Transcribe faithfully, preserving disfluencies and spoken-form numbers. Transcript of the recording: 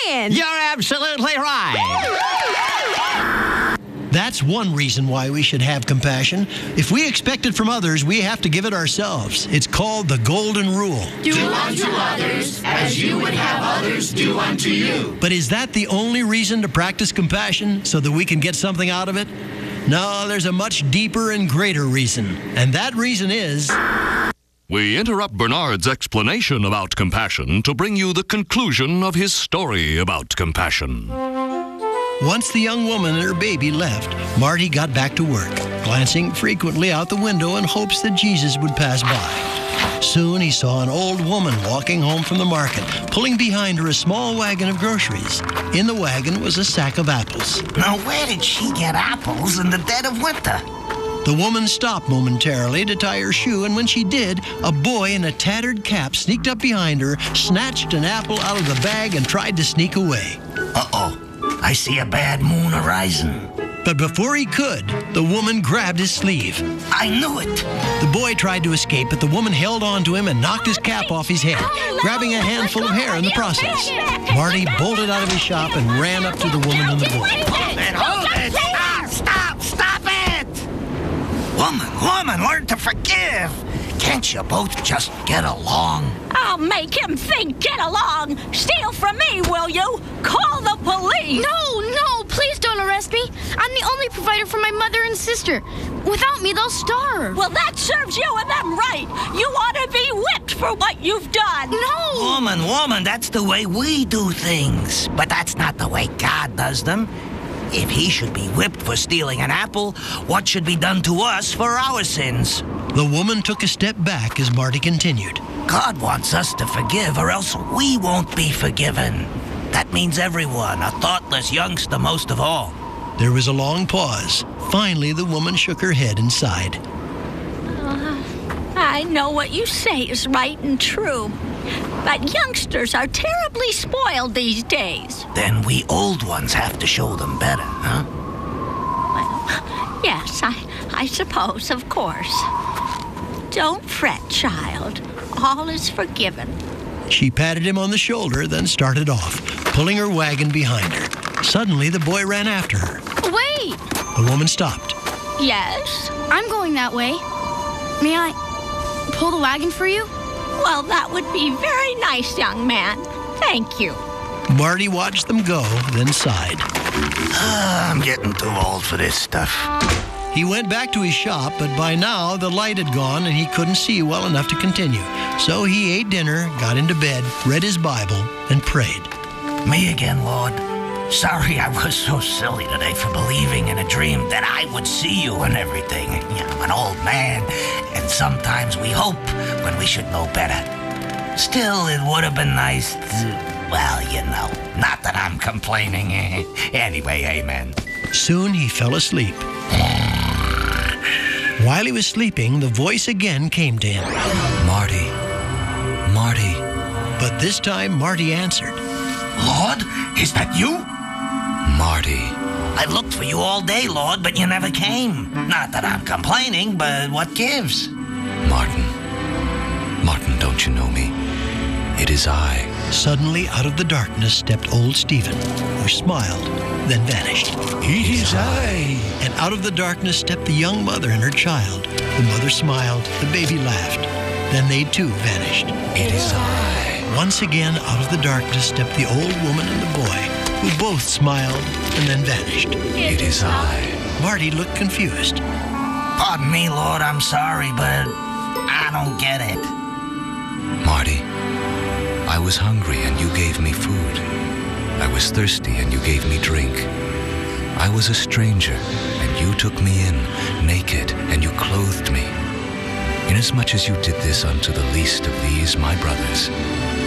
saying. You're absolutely right. That's one reason why we should have compassion. If we expect it from others, we have to give it ourselves. It's called the Golden Rule. Do unto others as you would have others do unto you. But is that the only reason to practice compassion, so that we can get something out of it? No, there's a much deeper and greater reason. And that reason is... We interrupt Bernard's explanation about compassion to bring you the conclusion of his story about compassion. Once the young woman and her baby left, Marty got back to work, glancing frequently out the window in hopes that Jesus would pass by. Soon he saw an old woman walking home from the market, pulling behind her a small wagon of groceries. In the wagon was a sack of apples. Now, where did she get apples in the dead of winter? The woman stopped momentarily to tie her shoe, and when she did, a boy in a tattered cap sneaked up behind her, snatched an apple out of the bag, and tried to sneak away. Uh-oh. I see a bad moon arising. But before he could, the woman grabbed his sleeve. I knew it. The boy tried to escape, but the woman held on to him and knocked his cap off his head, grabbing a handful of hair in the process. Marty bolted out of his shop and ran up to the woman and the boy. Hold it, hold it! Stop, stop, stop it! Woman, woman, learn to forgive. Can't you both just get along? I'll make him think. Get along. Steal from me, will you? Call the police. No, no, please don't arrest me. I'm the only provider for my mother and sister. Without me, they'll starve. Well, that serves you and them right. You ought to be whipped for what you've done. No. Woman, woman, that's the way we do things. But that's not the way God does them. If he should be whipped for stealing an apple, what should be done to us for our sins? The woman took a step back as Marty continued. God wants us to forgive, or else we won't be forgiven. That means everyone, a thoughtless youngster most of all. There was a long pause. Finally, the woman shook her head and sighed. Uh, I know what you say is right and true. But youngsters are terribly spoiled these days. Then we old ones have to show them better, huh? Well, yes, I, I suppose, of course. Don't fret, child. All is forgiven. She patted him on the shoulder, then started off, pulling her wagon behind her. Suddenly, the boy ran after her. Wait! The woman stopped. Yes? I'm going that way. May I pull the wagon for you? Well, that would be very nice, young man. Thank you. Marty watched them go, then sighed. Uh, I'm getting too old for this stuff. He went back to his shop, but by now the light had gone and he couldn't see well enough to continue. So he ate dinner, got into bed, read his Bible, and prayed. Me again, Lord. Sorry I was so silly today for believing in a dream that I would see you and everything. You know, an old man, and sometimes we hope when we should know better. Still, it would have been nice to, well, you know, not that I'm complaining. Anyway, amen. Soon he fell asleep. While he was sleeping, the voice again came to him. Marty, Marty. But this time, Marty answered. Lord, is that you? Marty. I looked for you all day, Lord, but you never came. Not that I'm complaining, but what gives? Martin. Martin, don't you know me? It is I. Suddenly, out of the darkness stepped old Stephen, who smiled, then vanished. It is I. And out of the darkness stepped the young mother and her child. The mother smiled, the baby laughed. Then they too vanished. It is I. Once again, out of the darkness stepped the old woman and the boy, who both smiled and then vanished. It is I. Marty looked confused. Pardon me, Lord, I'm sorry, but I don't get it. Marty, I was hungry and you gave me food. I was thirsty and you gave me drink. I was a stranger and you took me in, naked, and you clothed me. Inasmuch as you did this unto the least of these, my brothers,